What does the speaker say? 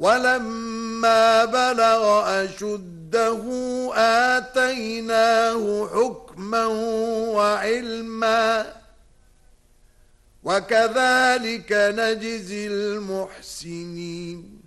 ولما بلغ أشده آتيناه حكما وعلما وكذلك نجزي المحسنين